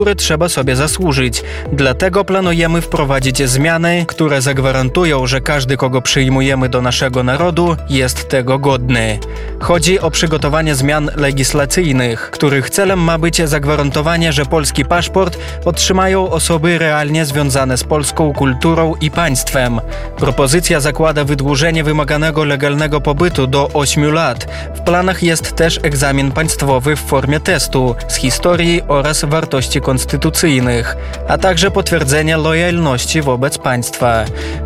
który trzeba sobie zasłużyć. Dlatego planujemy wprowadzić zmiany, które zagwarantują, że każdy, kogo przyjmujemy do naszego narodu, jest tego godny. Chodzi o przygotowanie zmian legislacyjnych, których celem ma być zagwarantowanie, że polski paszport otrzymają osoby realnie związane z polską kulturą i państwem. Propozycja zakłada wydłużenie wymaganego legalnego pobytu do 8 lat. W planach jest też egzamin państwowy w formie testu z historii oraz wartości konstytucyjnych, a także potwierdzenie lojalności wobec państwa.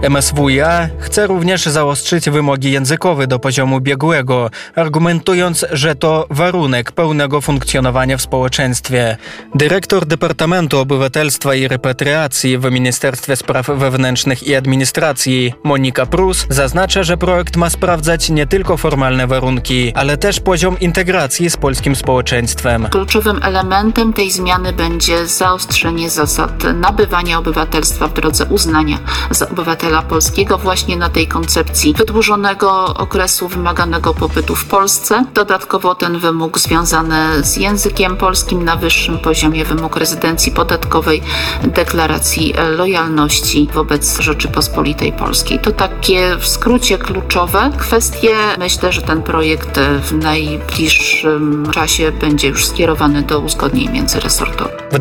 MSWiA chce również zaostrzyć wymogi językowe do poziomu biegłego, argumentując, że to warunek pełnego funkcjonowania w społeczeństwie. Dyrektor Departamentu Obywatelstwa i Repatriacji w Ministerstwie Spraw Wewnętrznych i Administracji Monika Prus zaznacza, że projekt ma sprawdzać nie tylko formalne warunki, ale też poziom integracji z polskim społeczeństwem. Kluczowym elementem tej zmiany będzie zaostrzenie zasad nabywania obywatelstwa w drodze uznania za obywatela polskiego właśnie na tej koncepcji wydłużonego okresu wymaganego pobytu w Polsce. Dodatkowo ten wymóg związany z językiem polskim na wyższym poziomie, wymóg rezydencji podatkowej, deklaracji lojalności wobec Rzeczypospolitej Polskiej. To takie w skrócie kluczowe kwestie. Myślę, że ten projekt w najbliższym czasie będzie już skierowany do uzgodnień międzyresortowych. W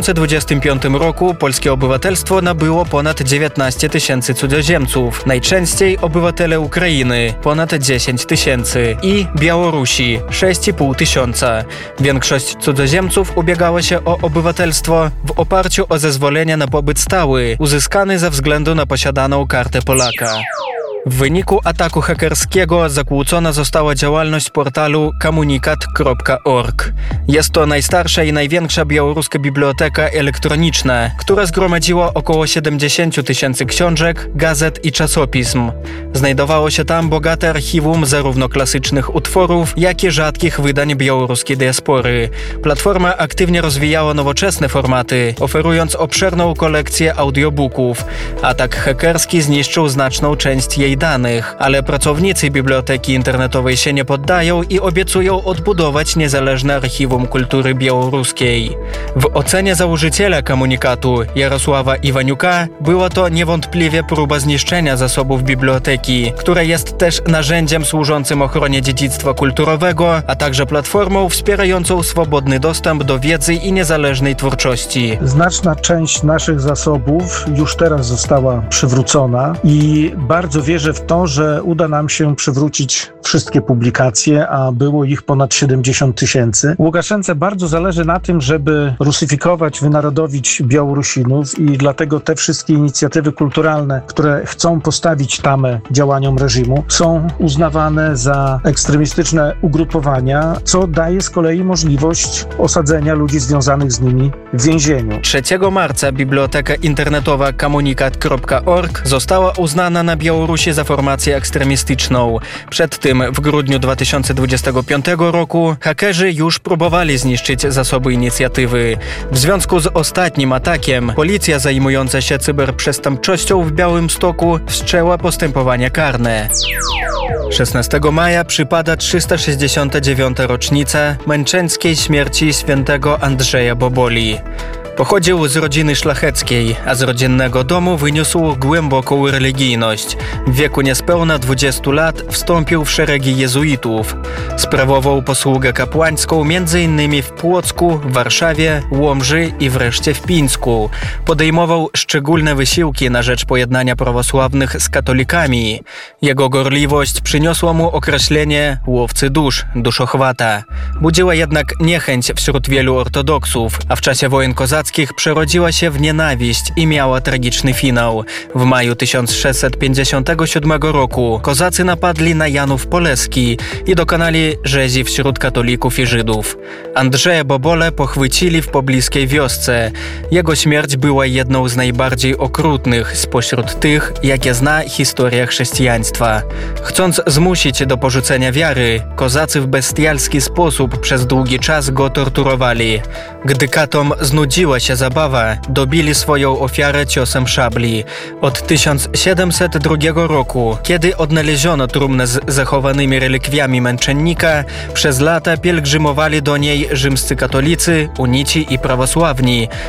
2025 roku polskie obywatelstwo nabyło ponad 19 tysięcy cudzoziemców, najczęściej obywatele Ukrainy ponad 10 tysięcy i Białorusi 6,5 tysiąca. Większość cudzoziemców ubiegała się o obywatelstwo w oparciu o zezwolenie na pobyt stały, uzyskany ze względu na posiadaną kartę Polaka. W wyniku ataku hakerskiego zakłócona została działalność portalu komunikat.org. Jest to najstarsza i największa białoruska biblioteka elektroniczna, która zgromadziła około 70 tysięcy książek, gazet i czasopism. Znajdowało się tam bogate archiwum zarówno klasycznych utworów, jak i rzadkich wydań białoruskiej diaspory. Platforma aktywnie rozwijała nowoczesne formaty, oferując obszerną kolekcję audiobooków. Atak hakerski zniszczył znaczną część jej danych, ale pracownicy biblioteki internetowej się nie poddają i obiecują odbudować niezależne archiwum kultury białoruskiej. W ocenie założyciela komunikatu Jarosława Iwaniuka była to niewątpliwie próba zniszczenia zasobów biblioteki, która jest też narzędziem służącym ochronie dziedzictwa kulturowego, a także platformą wspierającą swobodny dostęp do wiedzy i niezależnej twórczości. Znaczna część naszych zasobów już teraz została przywrócona i bardzo wierzę w to, że uda nam się przywrócić wszystkie publikacje, a było ich ponad 70 tysięcy. Łukaszence bardzo zależy na tym, żeby rusyfikować, wynarodowić Białorusinów i dlatego te wszystkie inicjatywy kulturalne, które chcą postawić tamę działaniom reżimu, są uznawane za ekstremistyczne ugrupowania, co daje z kolei możliwość osadzenia ludzi związanych z nimi w więzieniu. 3 marca biblioteka internetowa komunikat.org została uznana na Białorusi za formację ekstremistyczną. Przed tym w grudniu 2025 roku hakerzy już próbowali zniszczyć zasoby inicjatywy. W związku z ostatnim atakiem policja zajmująca się cyberprzestępczością w Białymstoku wszczęła postępowania karne. 16 maja przypada 369. rocznica męczeńskiej śmierci świętego Andrzeja Boboli. Pochodził z rodziny szlacheckiej, a z rodzinnego domu wyniósł głęboką religijność. W wieku niespełna 20 lat wstąpił w szeregi jezuitów. Sprawował posługę kapłańską m.in. w Płocku, Warszawie, Łomży i wreszcie w Pińsku. Podejmował szczególne wysiłki na rzecz pojednania prawosławnych z katolikami. Jego gorliwość przyniosła mu określenie łowcy dusz, duszochwata. Budziła jednak niechęć wśród wielu ortodoksów, a w czasie wojen kozackich przerodziła się w nienawiść i miała tragiczny finał. W maju 1657 roku kozacy napadli na Janów Poleski i dokonali rzezi wśród katolików i Żydów. Andrzeja Bobole pochwycili w pobliskiej wiosce. Jego śmierć była jedną z najbardziej okrutnych spośród tych, jakie zna historia chrześcijaństwa. Chcąc zmusić do porzucenia wiary, kozacy w bestialski sposób przez długi czas go torturowali. Gdy katom znudziło skończyła się zabawa, dobili swoją ofiarę ciosem szabli. Od 1702 roku, kiedy odnaleziono trumnę z zachowanymi relikwiami męczennika, przez lata pielgrzymowali do niej rzymscy katolicy, unici i prawosławni,